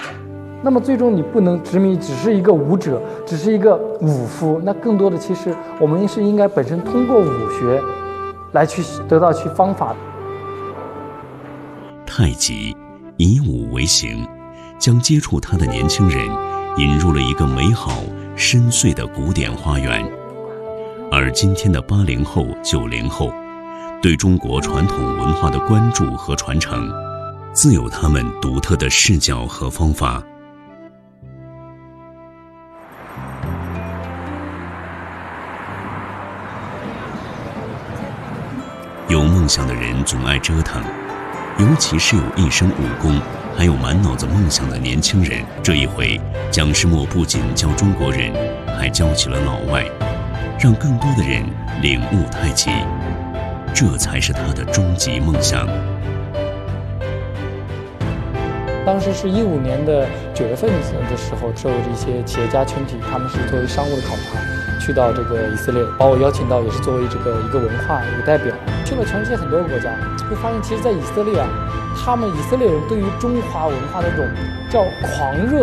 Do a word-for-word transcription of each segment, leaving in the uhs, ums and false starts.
那么最终你不能执迷只是一个武者，只是一个武夫，那更多的其实我们是应该本身通过武学来去得到去方法。 太极以武为形，将接触它的年轻人引入了一个美好深邃的古典花园。而今天的八零后、九零后，对中国传统文化的关注和传承，自有他们独特的视角和方法。有梦想的人总爱折腾，尤其是有一身武功还有满脑子梦想的年轻人。这一回，蒋师墨不仅教中国人，还教起了老外，让更多的人领悟太极，这才是他的终极梦想。 当时是一五年的九月份的时候，受一些企业家群体，他们是作为商务的考察，去到这个以色列，把我邀请到，也是作为这个一个文化一个代表，去了全世界很多个国家，会发现其实在以色列啊，他们以色列人对于中华文化的这种叫狂热。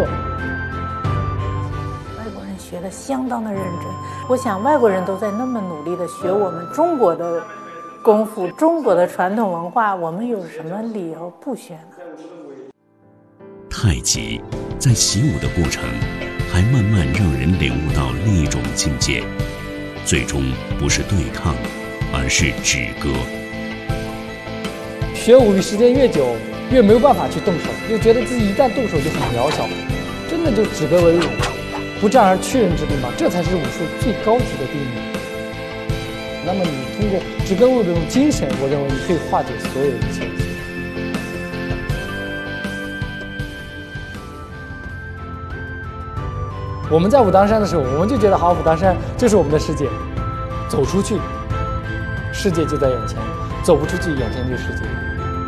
外国人学的相当的认真，我想外国人都在那么努力的学我们中国的功夫，中国的传统文化，我们有什么理由不学呢？ 太极在习武的过程，还慢慢让人领悟到另一种境界，最终不是对抗，而是止戈。 学武艺时间越久，越没有办法去动手，就觉得自己一旦动手就很渺小，真的就止戈为武，不战而屈人之兵嘛，这才是武术最高级的定义。那么你通过止戈为武这种精神，我认为你可以化解所有的一切。我们在武当山的时候，我们就觉得好，武当山就是我们的世界，走出去，世界就在眼前；走不出去，眼前就是世界。